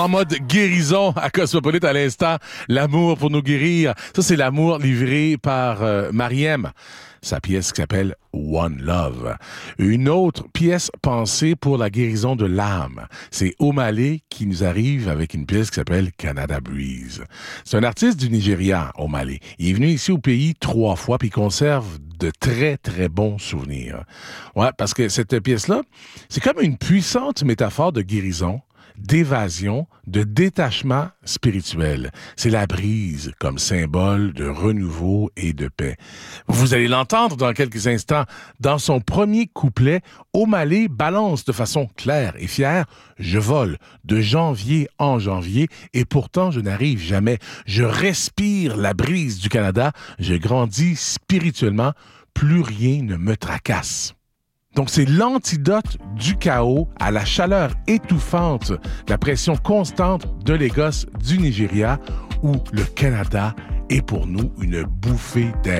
en mode guérison à Cosmopolite à l'instant. L'amour pour nous guérir. Ça, c'est l'amour livré par Mariem. Sa pièce qui s'appelle One Love. Une autre pièce pensée pour la guérison de l'âme. C'est Omale qui nous arrive avec une pièce qui s'appelle Canada Breeze. C'est un artiste du Nigeria, Omale. Il est venu ici au pays 3 fois puis il conserve de très, très bons souvenirs. Ouais, parce que cette pièce-là, c'est comme une puissante métaphore de guérison, d'évasion, de détachement spirituel. C'est la brise comme symbole de renouveau et de paix. Vous allez l'entendre dans quelques instants. Dans son premier couplet, Omale balance de façon claire et fière « Je vole de janvier en janvier et pourtant je n'arrive jamais. Je respire la brise du Canada. Je grandis spirituellement. Plus rien ne me tracasse. » Donc, c'est l'antidote du chaos à la chaleur étouffante, la pression constante de Lagos du Nigeria, où le Canada est pour nous une bouffée d'air.